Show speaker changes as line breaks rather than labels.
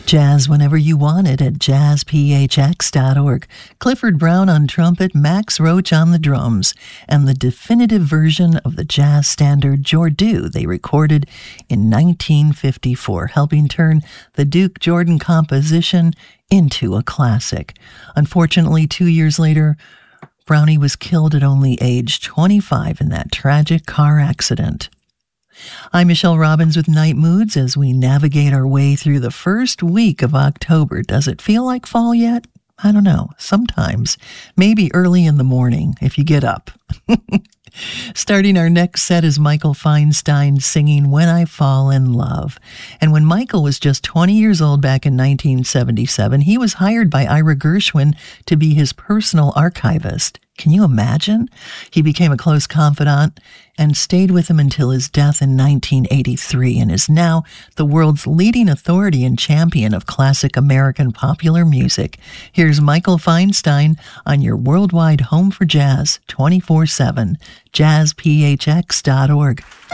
Jazz whenever you want it at jazzphx.org. Clifford Brown on trumpet, Max Roach on the drums, and the definitive version of the jazz standard Jordu they recorded in 1954, helping turn the Duke Jordan composition into a classic. Unfortunately, 2 years later, Brownie was killed at only age 25 in that tragic car accident. I'm Michelle Robbins with Night Moods as we navigate our way through the first week of October. Does it feel like fall yet? I don't know. Sometimes. Maybe early in the morning if you get up. Starting our next set is Michael Feinstein singing When I Fall in Love. And when Michael was just 20 years old back in 1977, he was hired by Ira Gershwin to be his personal archivist. Can you imagine? He became a close confidant and stayed with him until his death in 1983 and is now the world's leading authority and champion of classic American popular music. Here's Michael Feinstein on your worldwide home for jazz 24/7, jazzphx.org.